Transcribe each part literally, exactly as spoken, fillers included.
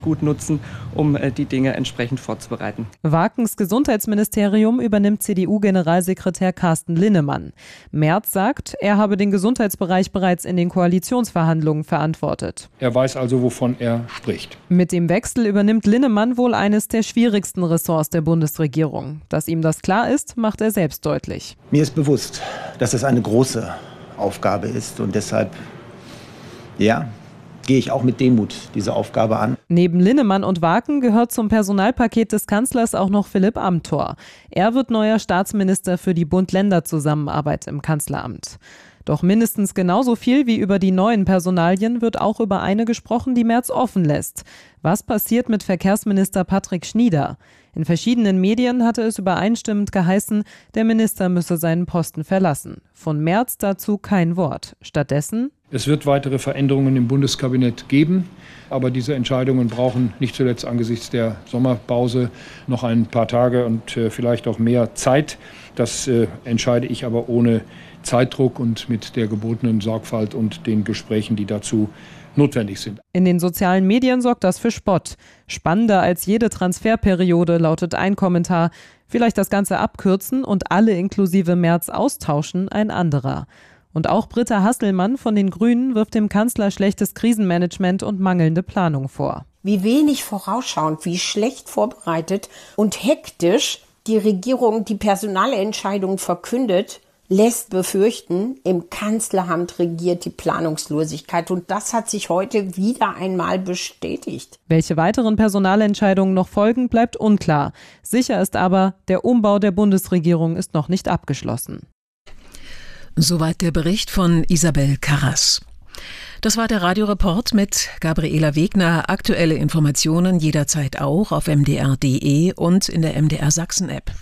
gut nutzen, um die Dinge entsprechend vorzubereiten. Wakens Gesundheitsministerium übernimmt C D U-Generalsekretär Carsten Linnemann. Merz sagt, er habe den Gesundheitsbereich bereits in den Koalitionsverhandlungen verantwortet. Er weiß also, wovon er spricht. Mit dem Wechsel übernimmt Linnemann wohl eines der schwierigsten Ressorts der Bundesregierung. Dass ihm das klar ist, macht er selbst deutlich. Mir ist bewusst, dass es eine große Aufgabe ist und deshalb, ja, gehe ich auch mit Demut diese Aufgabe an. Neben Linnemann und Waken gehört zum Personalpaket des Kanzlers auch noch Philipp Amthor. Er wird neuer Staatsminister für die Bund-Länder-Zusammenarbeit im Kanzleramt. Doch mindestens genauso viel wie über die neuen Personalien wird auch über eine gesprochen, die Merz offen lässt. Was passiert mit Verkehrsminister Patrick Schnieder? In verschiedenen Medien hatte es übereinstimmend geheißen, der Minister müsse seinen Posten verlassen. Von Merz dazu kein Wort. Stattdessen: Es wird weitere Veränderungen im Bundeskabinett geben, aber diese Entscheidungen brauchen nicht zuletzt angesichts der Sommerpause noch ein paar Tage und äh, vielleicht auch mehr Zeit. Das äh, entscheide ich aber ohne Zeitdruck und mit der gebotenen Sorgfalt und den Gesprächen, die dazu notwendig sind. In den sozialen Medien sorgt das für Spott. Spannender als jede Transferperiode lautet ein Kommentar. Vielleicht das Ganze abkürzen und alle inklusive Merz austauschen, ein anderer. Und auch Britta Hasselmann von den Grünen wirft dem Kanzler schlechtes Krisenmanagement und mangelnde Planung vor. Wie wenig vorausschauend, wie schlecht vorbereitet und hektisch die Regierung die Personalentscheidung verkündet, lässt befürchten, im Kanzleramt regiert die Planungslosigkeit. Und das hat sich heute wieder einmal bestätigt. Welche weiteren Personalentscheidungen noch folgen, bleibt unklar. Sicher ist aber, der Umbau der Bundesregierung ist noch nicht abgeschlossen. Soweit der Bericht von Isabel Karras. Das war der Radioreport mit Gabriela Wegner. Aktuelle Informationen jederzeit auch auf m d r punkt d e und in der M D R Sachsen-App.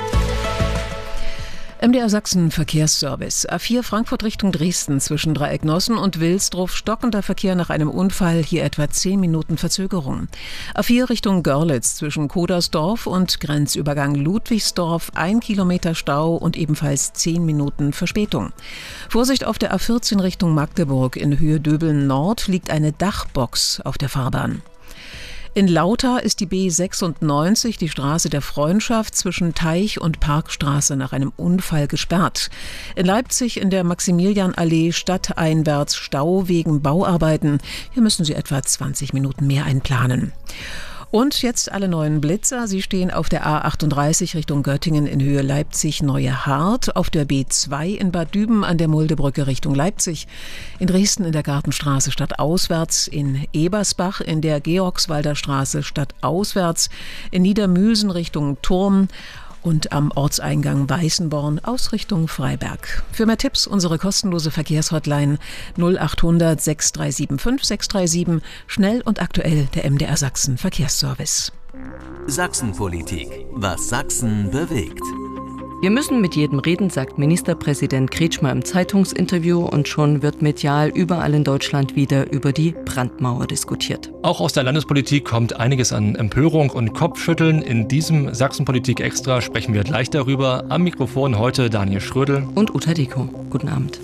M D R Sachsen Verkehrsservice. A vier Frankfurt Richtung Dresden zwischen Dreiecknossen und Wilsdruff stockender Verkehr nach einem Unfall, hier etwa zehn Minuten Verzögerung. A vier Richtung Görlitz zwischen Kodersdorf und Grenzübergang Ludwigsdorf ein Kilometer Stau und ebenfalls zehn Minuten Verspätung. Vorsicht auf der A vierzehn Richtung Magdeburg in Höhe Döbeln Nord liegt eine Dachbox auf der Fahrbahn. In Lauter ist die B sechsundneunzig, die Straße der Freundschaft, zwischen Teich und Parkstraße nach einem Unfall gesperrt. In Leipzig in der Maximilianallee stadteinwärts Stau wegen Bauarbeiten. Hier müssen Sie etwa zwanzig Minuten mehr einplanen. Und jetzt alle neuen Blitzer. Sie stehen auf der A achtunddreißig Richtung Göttingen in Höhe Leipzig-Neue Hart, auf der B zwei in Bad Düben an der Muldebrücke Richtung Leipzig, in Dresden in der Gartenstraße stadtauswärts, in Ebersbach in der Georgswalder Straße stadtauswärts, in Niedermühlsen Richtung Turm und am Ortseingang Weißenborn aus Richtung Freiberg. Für mehr Tipps unsere kostenlose Verkehrshotline null achthundert sechs drei sieben fünf sechs drei sieben, schnell und aktuell der M D R Sachsen Verkehrsservice. Sachsenpolitik, was Sachsen bewegt. Wir müssen mit jedem reden, sagt Ministerpräsident Kretschmer im Zeitungsinterview, und schon wird medial überall in Deutschland wieder über die Brandmauer diskutiert. Auch aus der Landespolitik kommt einiges an Empörung und Kopfschütteln. In diesem Sachsenpolitik Extra sprechen wir gleich darüber. Am Mikrofon heute Daniel Schrödel und Uta Deko. Guten Abend.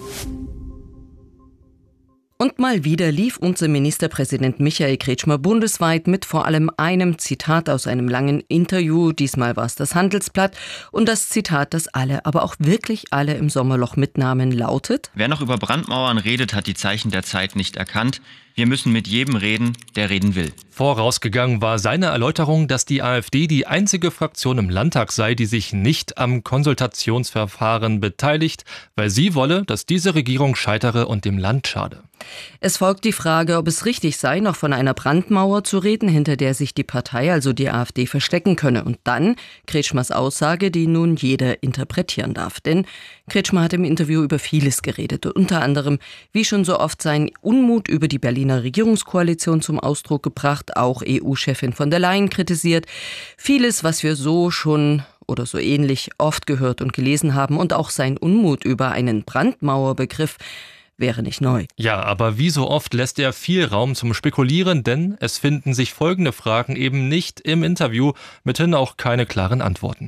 Und mal wieder lief unser Ministerpräsident Michael Kretschmer bundesweit mit vor allem einem Zitat aus einem langen Interview. Diesmal war es das Handelsblatt. Und das Zitat, das alle, aber auch wirklich alle im Sommerloch mitnahmen, lautet: Wer noch über Brandmauern redet, hat die Zeichen der Zeit nicht erkannt. Wir müssen mit jedem reden, der reden will. Vorausgegangen war seine Erläuterung, dass die AfD die einzige Fraktion im Landtag sei, die sich nicht am Konsultationsverfahren beteiligt, weil sie wolle, dass diese Regierung scheitere und dem Land schade. Es folgt die Frage, ob es richtig sei, noch von einer Brandmauer zu reden, hinter der sich die Partei, also die AfD, verstecken könne. Und dann Kretschmers Aussage, die nun jeder interpretieren darf. Denn Kretschmer hat im Interview über vieles geredet. Unter anderem, wie schon so oft, seinen Unmut über die Berliner Regierungskoalition zum Ausdruck gebracht, auch E U-Chefin von der Leyen kritisiert. Vieles, was wir so schon oder so ähnlich oft gehört und gelesen haben, und auch sein Unmut über einen Brandmauerbegriff wäre nicht neu. Ja, aber wie so oft lässt er viel Raum zum Spekulieren, denn es finden sich folgende Fragen eben nicht im Interview, mithin auch keine klaren Antworten.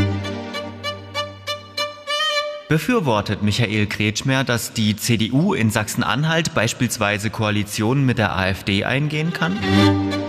Befürwortet Michael Kretschmer, dass die C D U in Sachsen-Anhalt beispielsweise Koalitionen mit der AfD eingehen kann?